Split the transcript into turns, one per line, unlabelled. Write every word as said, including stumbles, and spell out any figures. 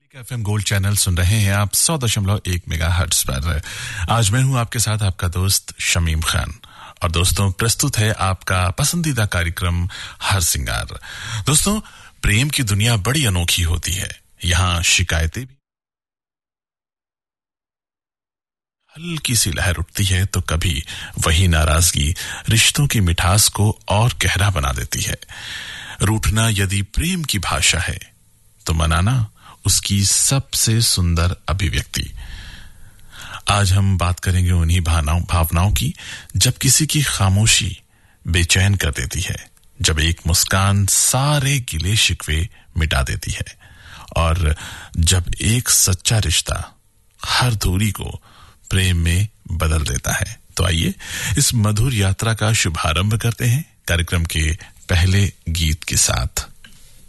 FM gold channel सुन रहे हैं आप सौ दशमलव एक मेगाहर्ट्ज पर। आज मैं हूं आपके साथ आपका दोस्त शमीम खान और दोस्तों प्रस्तुत है आपका पसंदीदा कार्यक्रम हर सिंगार। दोस्तों प्रेम की दुनिया बड़ी अनोखी होती है। यहाँ शिकायतें भी, हल्की सी लहर उठती है तो कभी वही नाराजगी रिश्तों की मिठास को और गहरा बना देती है। रूठना यदि प्रेम की भाषा है तो मनाना उसकी सबसे सुंदर अभिव्यक्ति। आज हम बात करेंगे उन्हीं भावनाओं भावनाओं की जब किसी की खामोशी बेचैन कर देती है, जब एक मुस्कान सारे गिले शिकवे मिटा देती है और जब एक सच्चा रिश्ता हर दूरी को प्रेम में बदल देता है। तो आइए इस मधुर यात्रा का शुभारंभ करते हैं कार्यक्रम के पहले गीत के साथ।